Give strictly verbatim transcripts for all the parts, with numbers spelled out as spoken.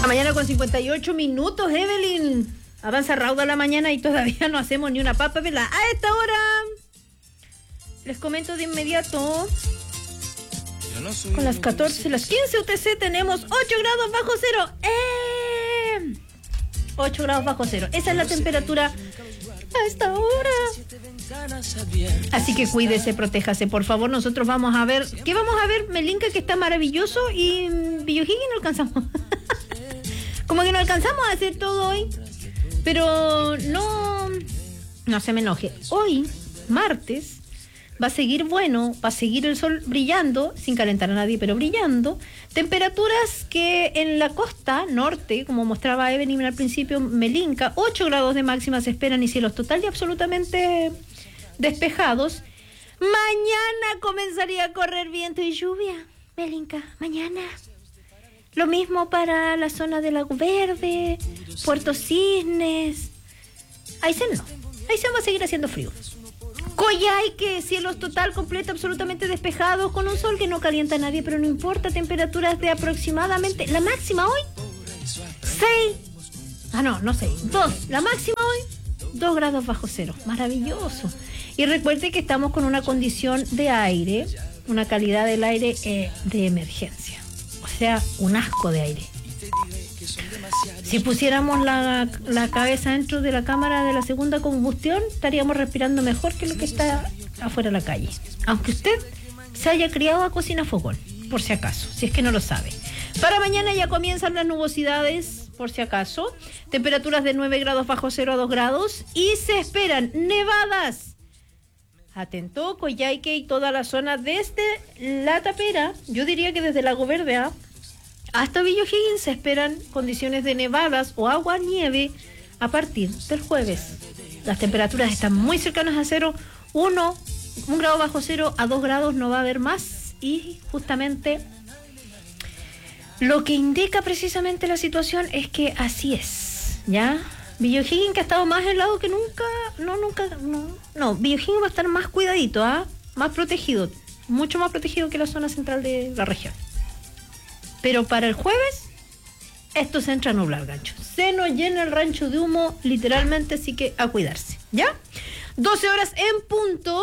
La mañana con cincuenta y ocho minutos, Evelyn. Avanza rauda la mañana y todavía no hacemos ni una papa, ¿verdad? A esta hora les comento de inmediato. Con las catorce, las quince U T C tenemos ocho grados bajo cero. ¡Eh! ocho grados bajo cero. Esa es la temperatura a esta hora. Así que cuídese, protéjase, por favor. Nosotros vamos a ver. ¿Qué vamos a ver? Melinka, que está maravilloso, y Villojiqui no alcanzamos. Como que no alcanzamos a hacer todo hoy. Pero no, no se me enoje. Hoy, martes, va a seguir bueno, va a seguir el sol brillando, sin calentar a nadie, pero brillando. Temperaturas que en la costa norte, como mostraba Evelyn al principio, Melinka, ocho grados de máxima se esperan y cielos total y absolutamente despejados. Mañana comenzaría a correr viento y lluvia, Melinka, mañana. Lo mismo para la zona de Lago Verde, Puerto Cisnes. Aysén no, Aysén va a seguir haciendo frío. Coyhaique, cielos total, completo, absolutamente despejados, con un sol que no calienta a nadie, pero no importa, temperaturas de aproximadamente, la máxima hoy, seis, ah no, no seis, dos, la máxima hoy, dos grados bajo cero, maravilloso. Y recuerde que estamos con una condición de aire, una calidad del aire eh, de emergencia, o sea, un asco de aire. Si pusiéramos la, la cabeza dentro de la cámara de la segunda combustión, estaríamos respirando mejor que lo que está afuera de la calle. Aunque usted se haya criado a cocina fogón, por si acaso, si es que no lo sabe. Para mañana ya comienzan las nubosidades, por si acaso. Temperaturas de nueve grados bajo cero a dos grados. Y se esperan nevadas. Atento, Coyhaique y toda la zona desde La Tapera, yo diría que desde Lago Verde ¿eh? hasta Villojiqui se esperan condiciones de nevadas o agua nieve a partir del jueves. Las temperaturas están muy cercanas a cero, uno, un grado bajo cero a dos grados, no va a haber más. Y justamente lo que indica precisamente la situación es que así es, ¿ya? Villojiqui, que ha estado más helado que nunca, no, nunca, no, no, Villojiqui va a estar más cuidadito, ¿ah? Más protegido, mucho más protegido que la zona central de la región. Pero para el jueves, esto se entra a nublar, gancho. Se nos llena el rancho de humo, literalmente, así que a cuidarse, ¿ya? doce horas en punto.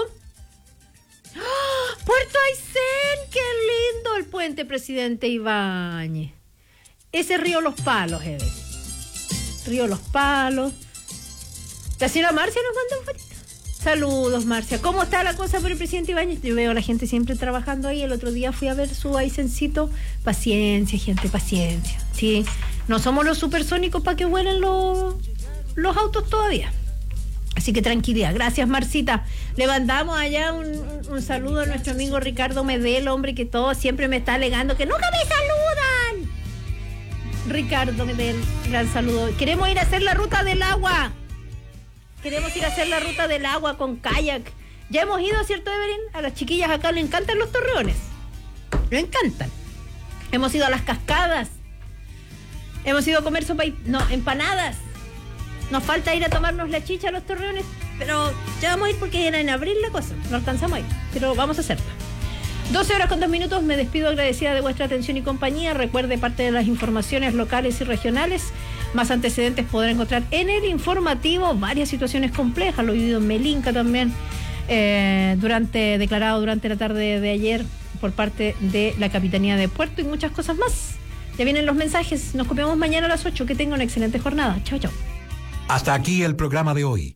¡Oh! ¡Puerto Aysén! ¡Qué lindo el puente Presidente Ibáñez! Ese río Los Palos, Eve. Río Los Palos. La señora Marcia nos manda un fotito. Saludos, Marcia. ¿Cómo está la cosa por el Presidente Ibáñez? Yo veo a la gente siempre trabajando ahí. El otro día fui a ver su Aysencito. Paciencia, gente, paciencia. Sí, no somos los supersónicos para que vuelen los, los autos todavía. Así que tranquilidad. Gracias, Marcita. Le mandamos allá un, un, un saludo a nuestro amigo Ricardo Medel, hombre, que todo siempre me está alegando que nunca me saludan. Ricardo Medel, gran saludo. Queremos ir a hacer la ruta del agua. Queremos ir a hacer la ruta del agua con kayak. Ya hemos ido, ¿cierto, Evelyn? A las chiquillas acá les encantan los torreones. Le encantan. Hemos ido a las cascadas. Hemos ido a comer sopa y... No, empanadas. Nos falta ir a tomarnos la chicha a los torreones. Pero ya vamos a ir porque era en abril la cosa. No alcanzamos a ir, pero vamos a hacerla. doce horas con dos minutos. Me despido agradecida de vuestra atención y compañía. Recuerde parte de las informaciones locales y regionales. Más antecedentes podrá encontrar en el informativo. Varias situaciones complejas. Lo he vivido en Melinka también. Eh, durante, declarado durante la tarde de ayer por parte de la Capitanía de Puerto y muchas cosas más. Ya vienen los mensajes. Nos copiamos mañana a las ocho. Que tenga una excelente jornada. Chao, chao. Hasta aquí el programa de hoy.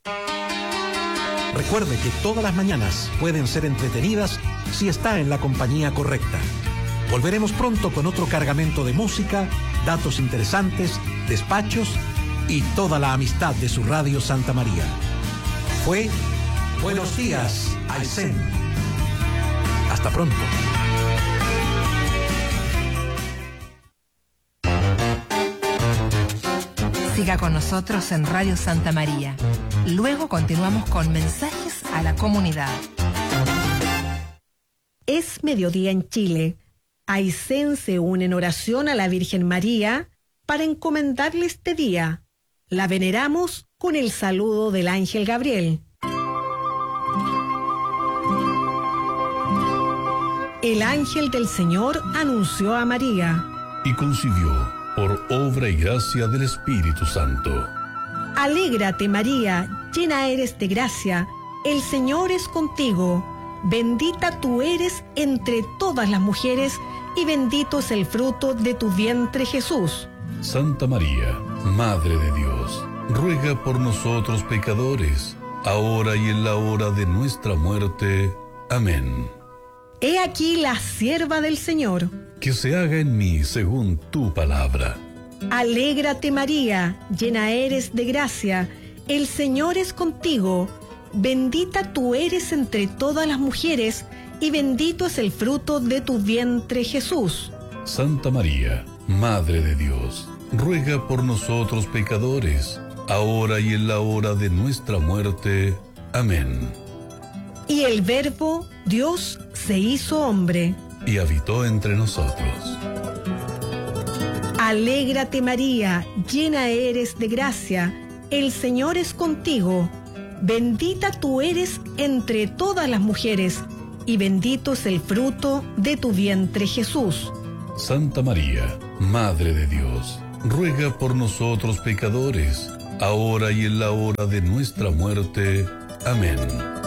Recuerde que todas las mañanas pueden ser entretenidas si está en la compañía correcta. Volveremos pronto con otro cargamento de música, datos interesantes, despachos y toda la amistad de su radio Santa María. Fue Buenos Días, Aysén. Hasta pronto. Siga con nosotros en Radio Santa María. Luego continuamos con mensajes a la comunidad. Es mediodía en Chile. Aysén se une en oración a la Virgen María para encomendarle este día. La veneramos con el saludo del ángel Gabriel. El ángel del Señor anunció a María. Y concibió por obra y gracia del Espíritu Santo. Alégrate, María, llena eres de gracia, el Señor es contigo. Bendita tú eres entre todas las mujeres, y bendito es el fruto de tu vientre, Jesús. Santa María, Madre de Dios, ruega por nosotros pecadores, ahora y en la hora de nuestra muerte. Amén. He aquí la sierva del Señor. Que se haga en mí según tu palabra. Alégrate, María, llena eres de gracia, el Señor es contigo. Bendita tú eres entre todas las mujeres, y bendito es el fruto de tu vientre, Jesús. Santa María, Madre de Dios, ruega por nosotros pecadores, ahora y en la hora de nuestra muerte. Amén. Y el Verbo, Dios, se hizo hombre y habitó entre nosotros. Alégrate, María, llena eres de gracia, el Señor es contigo. Bendita tú eres entre todas las mujeres, y bendito es el fruto de tu vientre, Jesús. Santa María, Madre de Dios, ruega por nosotros pecadores, ahora y en la hora de nuestra muerte. Amén.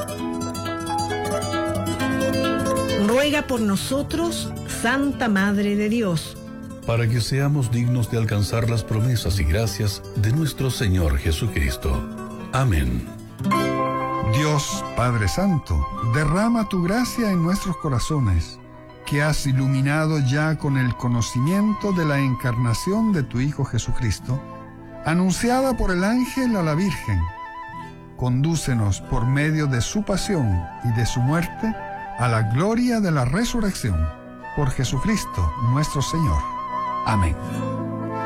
Ruega por nosotros, Santa Madre de Dios, para que seamos dignos de alcanzar las promesas y gracias de nuestro Señor Jesucristo. Amén. Dios Padre Santo, derrama tu gracia en nuestros corazones, que has iluminado ya con el conocimiento de la encarnación de tu Hijo Jesucristo, anunciada por el ángel a la Virgen. Condúcenos por medio de su pasión y de su muerte a la gloria de la resurrección, por Jesucristo nuestro Señor. Amén.